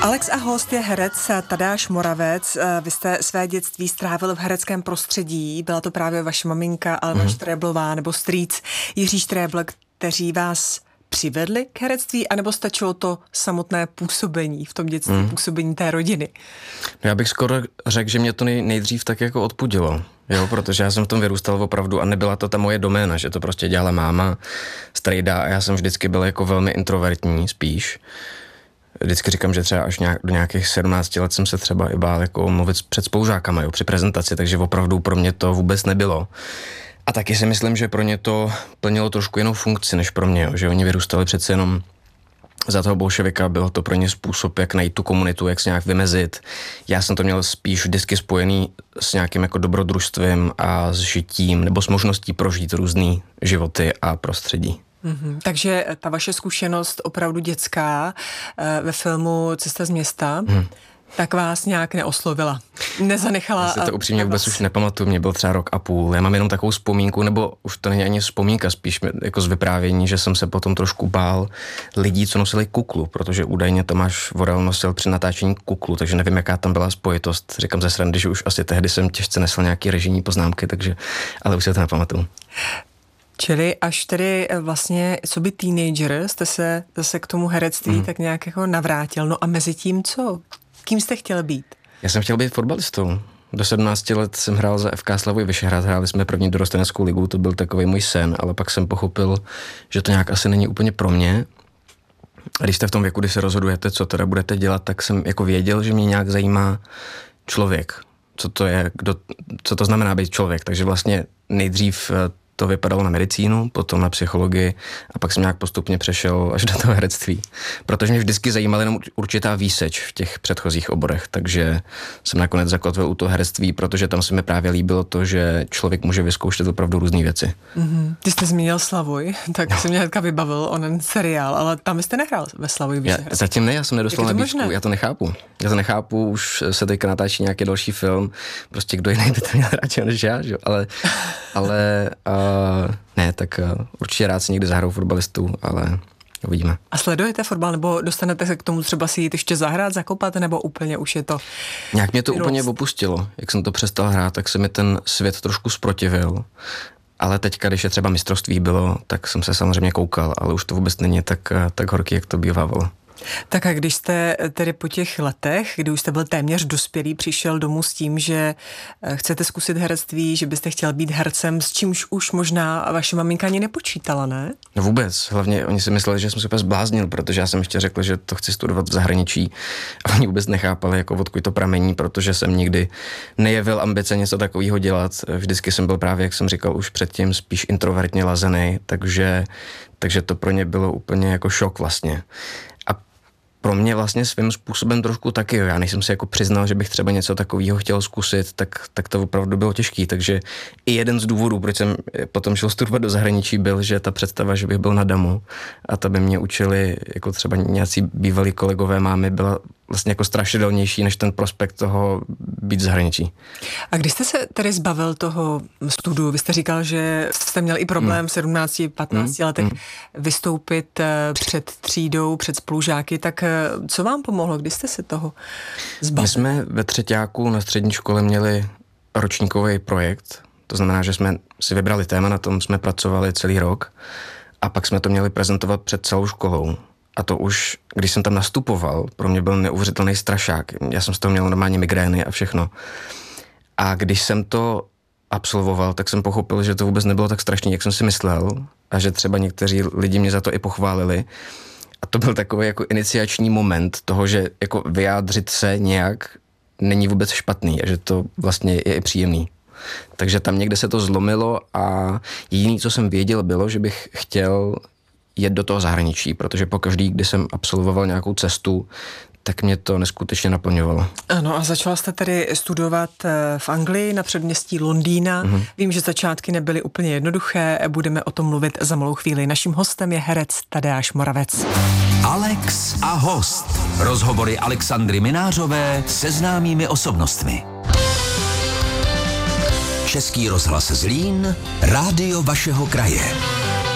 Alex a host je herec Tadeáš Moravec. Vy jste své dětství strávil v hereckém prostředí. Byla to právě vaše maminka Alena Štreblová nebo strýc Jiří Štrebl, kteří vás přivedli k herectví, anebo stačilo to samotné působení v tom dětství, působení té rodiny? No já bych skoro řekl, že mě to nejdřív tak jako odpudilo, jo, protože já jsem v tom vyrůstal opravdu a nebyla to ta moje doména, že to prostě dělala máma, strejda a já jsem vždycky byl jako velmi introvertní spíš. Vždycky říkám, že třeba až do nějakých 17 let jsem se třeba i bál jako mluvit před spolužákama, jo, při prezentaci, takže opravdu pro mě to vůbec nebylo. A taky si myslím, že pro ně to plnilo trošku jinou funkci než pro mě, jo, že oni vyrůstali přece jenom za toho bolševika, bylo to pro ně způsob, jak najít tu komunitu, jak se nějak vymezit. Já jsem to měl spíš vždycky spojený s nějakým jako dobrodružstvím a s žitím, nebo s možností prožít různý životy a prostředí. Takže ta vaše zkušenost opravdu dětská ve filmu Cesta z města, tak vás nějak neoslovila, nezanechala. Já si to upřímně vůbec už nepamatuju, mě byl třeba rok a půl. Já mám jenom takovou vzpomínku, nebo už to není ani vzpomínka, spíš jako z vyprávění, že jsem se potom trošku bál lidí, co nosili kuklu, protože údajně Tomáš Vorel nosil při natáčení kuklu, takže nevím, jaká tam byla spojitost. Říkám ze srandy, že už asi tehdy jsem těžce nesl nějaký režijní poznámky, takže, ale už se to nepamatuju. Čili až tedy vlastně, co by teenager, jste se zase k tomu herectví tak nějak jako navrátil. No a mezi tím co? Kým jste chtěl být? Já jsem chtěl být fotbalistou. Do 17 let jsem hrál za FK Slavoj Vyšehrad, hráli jsme první dorosteneckou ligu, to byl takový můj sen, ale pak jsem pochopil, že to nějak asi není úplně pro mě. A když jste v tom věku, kdy se rozhodujete, co teda budete dělat, tak jsem jako věděl, že mě nějak zajímá člověk. Co to je, co to znamená být člověk. Takže vlastně nejdřív to vypadalo na medicínu, potom na psychologii a pak jsem nějak postupně přešel až do toho herectví. Protože mě vždycky zajímala jenom určitá výseč v těch předchozích oborech, takže jsem nakonec zakotvil u toho herectví, protože tam se mi právě líbilo to, že člověk může vyzkoušet opravdu různé věci. Ty jste zmínil Slavoj, tak se mě hnedka vybavil onen seriál, ale tam jste nehrál ve Slavoj Vyšehrad. Zatím ne, já jsem nedostal nabídku, já to nechápu, už se teďka natáčí nějaký další film, prostě kdo jiný by to měl rád než já, že? ale ne, tak určitě rád si někdy zahraju fotbalistů, ale uvidíme. A sledujete fotbal, nebo dostanete se k tomu třeba si jít ještě zahrát, zakopat, nebo úplně už je to... Nějak mě to úplně opustilo. Jak jsem to přestal hrát, tak se mi ten svět trošku zprotivil. Ale teďka, když je třeba mistrovství bylo, tak jsem se samozřejmě koukal, ale už to vůbec není tak horký, jak to bývalo. Tak a když jste tedy po těch letech, kdy už jste byl téměř dospělý, přišel domů s tím, že chcete zkusit herectví, že byste chtěl být hercem, s čímž už možná vaše maminka ani nepočítala, ne? No vůbec, hlavně oni si mysleli, že jsem se úplně zbláznil, protože já jsem ještě řekl, že to chci studovat v zahraničí a oni vůbec nechápali, jako odkud to pramení, protože jsem nikdy nejevil ambice něco takového dělat. Vždycky jsem byl právě, jak jsem říkal už předtím, spíš introvertně lazený, takže to pro ně bylo úplně jako šok vlastně. Pro mě vlastně svým způsobem trošku taky, jo. Já než jsem si jako přiznal, že bych třeba něco takového chtěl zkusit, tak to opravdu bylo těžký, takže i jeden z důvodů, proč jsem potom šel studovat do zahraničí, byl, že ta představa, že bych byl na damu a to by mě učili jako třeba nějací bývalí kolegové mámy, byla vlastně jako strašidelnější než ten prospekt toho být v zahraničí. A když jste se tedy zbavil toho studiu, vy jste říkal, že jste měl i problém v 17-15 letech vystoupit před třídou, před spolužáky, tak co vám pomohlo, když jste se toho zbavil? My jsme ve třeťáku na střední škole měli ročníkový projekt, to znamená, že jsme si vybrali téma, na tom jsme pracovali celý rok a pak jsme to měli prezentovat před celou školou. A to už, když jsem tam nastupoval, pro mě byl neuvěřitelný strašák. Já jsem z toho měl normálně migrény a všechno. A když jsem to absolvoval, tak jsem pochopil, že to vůbec nebylo tak strašný, jak jsem si myslel a že třeba někteří lidi mě za to i pochválili. A to byl takový jako iniciační moment toho, že jako vyjádřit se nějak není vůbec špatný a že to vlastně je i příjemný. Takže tam někde se to zlomilo a jediné, co jsem věděl, bylo, že bych chtěl jet do toho zahraničí, protože pokaždý, kdy jsem absolvoval nějakou cestu, tak mě to neskutečně naplňovalo. Ano, a začala jste tedy studovat v Anglii na předměstí Londýna. Vím, že začátky nebyly úplně jednoduché, budeme o tom mluvit za malou chvíli. Naším hostem je herec Tadeáš Moravec. Alex a host. Rozhovory Alexandry Minářové se známými osobnostmi. Český rozhlas Zlín, rádio vašeho kraje.